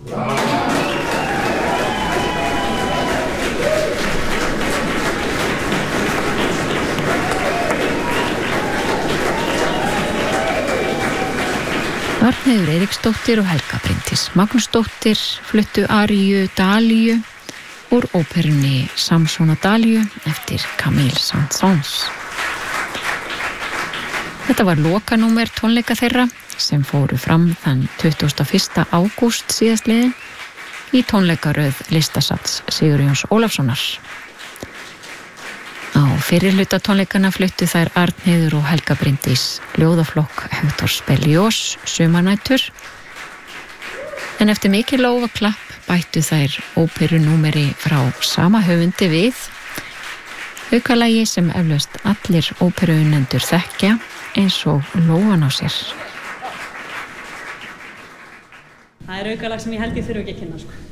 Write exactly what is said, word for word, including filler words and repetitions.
Arnheiður Eiríksdóttir og Helga Bryndís Magnúsdóttir fluttu aríu Dalíu úr óperunni Samson og Dalíu eftir Camille Saint-Saëns. Þetta var lokanúmer tónleika þeirra sem fóru fram þann tuttugasta og fyrsta ágúst síðastliðinn í tónleikaröð Listasafns Sigurjóns Ólafssonar. Á fyrri hluta tónleikana fluttu þær Arnheiður og Helga Bryndís ljóðaflokk Hektors Berlioz Sumarnætur, en eftir mikið lófaklapp bættu þær óperunúmeri frá sama höfundi við, aukalagi sem eflaust allir óperuunendur þekkja eins og lófan á sér. Það er aukalag sem ég held ég þurfi ekki að kynna, sko.